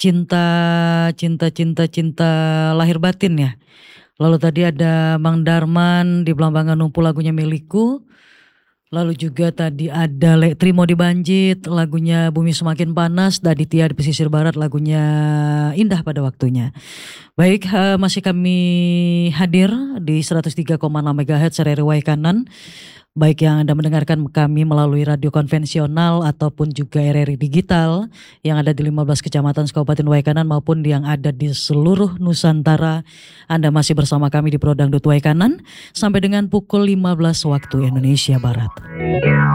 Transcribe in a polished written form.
Cinta cinta cinta cinta lahir batin ya. Lalu tadi ada Mang Darman di Belambangan Numpu lagunya Milikku. Lalu juga tadi ada Lek Trimo di Banjit lagunya Bumi Semakin Panas, Daditya di Pesisir Barat lagunya Indah Pada Waktunya. Baik, masih kami hadir di 103,6 MHz RRI Waikanan. Baik yang Anda mendengarkan kami melalui radio konvensional ataupun juga RRI digital yang ada di 15 kecamatan Kabupaten Waikanan maupun yang ada di seluruh Nusantara. Anda masih bersama kami di Pro Dangdut Waikanan sampai dengan pukul 15 waktu Indonesia Barat.